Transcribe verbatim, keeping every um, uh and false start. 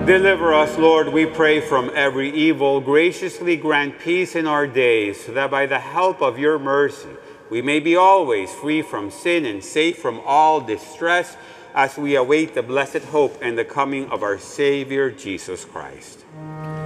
Deliver us, Lord, we pray, from every evil. Graciously grant peace in our days, so that by the help of your mercy we may be always free from sin and safe from all distress, as we await the blessed hope and the coming of our Savior, Jesus Christ.